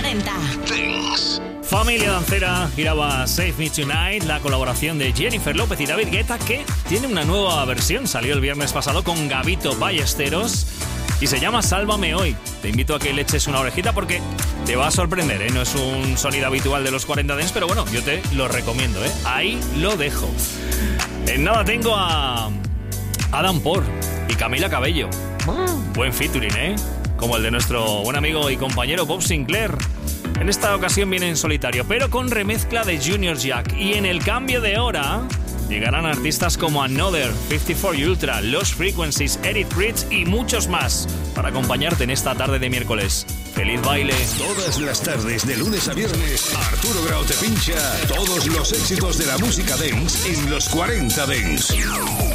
40. Dance. Familia Dancera giraba Save Me Tonight, la colaboración de Jennifer López y David Guetta, que tiene una nueva versión. Salió el viernes pasado con Gabito Ballesteros y se llama Sálvame Hoy. Te invito a que le eches una orejita porque te va a sorprender, ¿eh? No es un sonido habitual de los 40 Dance, pero bueno, yo te lo recomiendo, ¿eh? Ahí lo dejo. En nada tengo a Adam Por y Camila Cabello. Buen featuring, ¿eh? Como el de nuestro buen amigo y compañero Bob Sinclair. En esta ocasión viene en solitario, pero con remezcla de Junior Jack. Y en el cambio de hora llegarán artistas como Another, 54 Ultra, Lost Frequencies, Eric Prydz y muchos más para acompañarte en esta tarde de miércoles. ¡Feliz baile! Todas las tardes, de lunes a viernes, Arturo Grau te pincha todos los éxitos de la música dance en los 40 Dance.